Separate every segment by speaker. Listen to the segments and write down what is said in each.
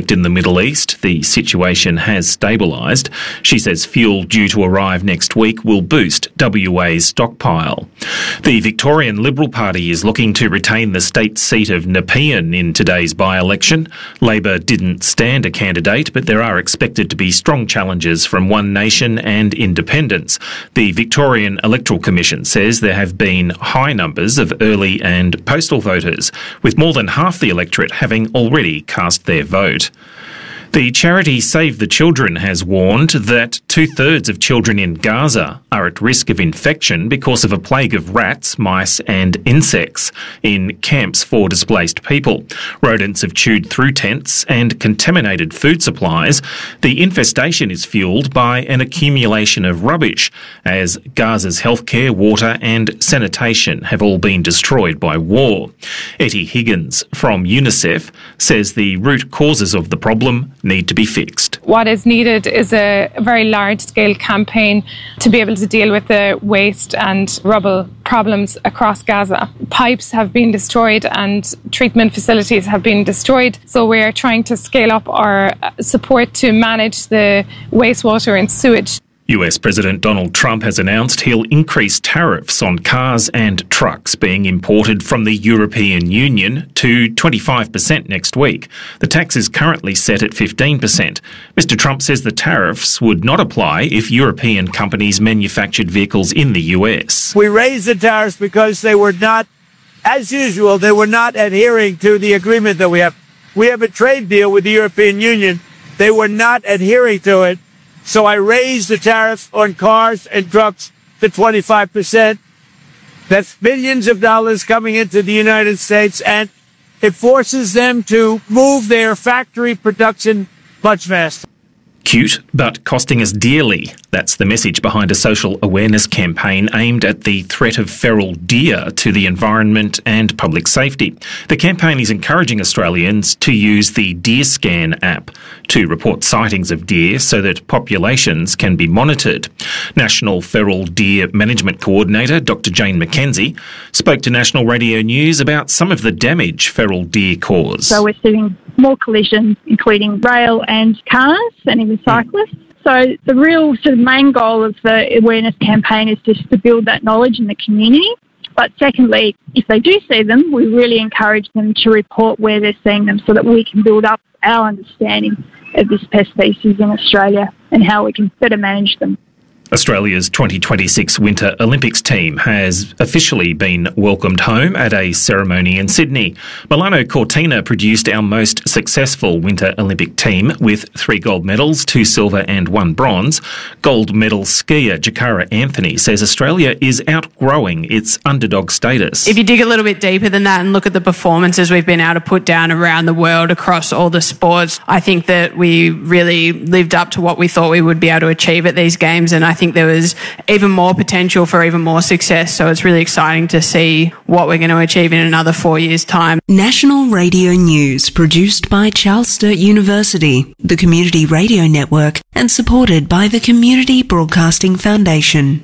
Speaker 1: conflict in the Middle East, the situation has stabilised. She says fuel due to arrive next week will boost WA's stockpile. The Victorian Liberal Party is looking to retain the state seat of Nepean in today's by-election. Labor didn't stand a candidate, but there are expected to be strong challenges from One Nation and independents. The Victorian Electoral Commission says there have been high numbers of early and postal voters, with more than half the electorate having already cast their vote. The charity Save the Children has warned that 2/3 of children in Gaza are at risk of infection because of a plague of rats, mice and insects in camps for displaced people. Rodents have chewed through tents and contaminated food supplies. The infestation is fuelled by an accumulation of rubbish, as Gaza's healthcare, water and sanitation have all been destroyed by war. Etty Higgins from UNICEF says the root causes of the problem need to be fixed.
Speaker 2: What is needed is a very large-scale campaign to be able to deal with the waste and rubble problems across Gaza. Pipes have been destroyed and treatment facilities have been destroyed, so we're trying to scale up our support to manage the wastewater and sewage.
Speaker 1: US President Donald Trump has announced he'll increase tariffs on cars and trucks being imported from the European Union to 25% next week. The tax is currently set at 15%. Mr. Trump says the tariffs would not apply if European companies manufactured vehicles in the US.
Speaker 3: We raised the tariffs because they were not, as usual, they were not adhering to the agreement that we have. We have a trade deal with the European Union. They were not adhering to it. So I raised the tariff on cars and trucks to 25%. That's billions of dollars coming into the United States, and it forces them to move their factory production much faster.
Speaker 1: Cute, but costing us dearly. That's the message behind a social awareness campaign aimed at the threat of feral deer to the environment and public safety. The campaign is encouraging Australians to use the DeerScan app to report sightings of deer so that populations can be monitored. National Feral Deer Management Coordinator Dr. Jane McKenzie spoke to National Radio News about some of the damage feral deer cause.
Speaker 4: So we're seeing more collisions, including rail and cars and even cyclists. So the real sort of main goal of the awareness campaign is just to build that knowledge in the community. But secondly, if they do see them, we really encourage them to report where they're seeing them so that we can build up our understanding of this pest species in Australia and how we can better manage them.
Speaker 1: Australia's 2026 Winter Olympics team has officially been welcomed home at a ceremony in Sydney. Milano Cortina produced our most successful Winter Olympic team with 3 gold medals, 2 silver and 1 bronze. Gold medal skier Jakara Anthony says Australia is outgrowing its underdog status.
Speaker 5: If you dig a little bit deeper than that and look at the performances we've been able to put down around the world across all the sports, I think that we really lived up to what we thought we would be able to achieve at these games, and I think there was even more potential for even more success. So it's really exciting to see what we're going to achieve in another 4 years' time.
Speaker 6: National Radio News, produced by Charles Sturt University, the Community Radio Network, and supported by the Community Broadcasting Foundation.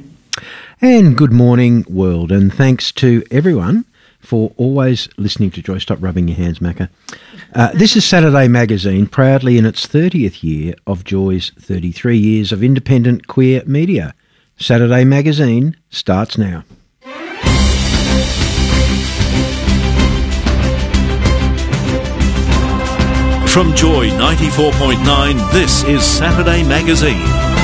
Speaker 7: And good morning, world, and thanks to everyone for always listening to Joy. Stop rubbing your hands, Macca. This is Saturday Magazine, proudly in its 30th year of Joy's 33 years of independent queer media. Saturday Magazine starts now.
Speaker 8: From Joy 94.9, this is Saturday Magazine